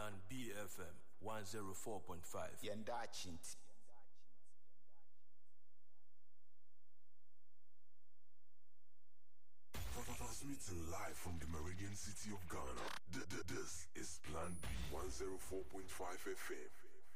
Plan BFM 104.5. Yanda Chinti. Transmitting live from the Meridian City of Ghana. This is Plan B 104.5 FM.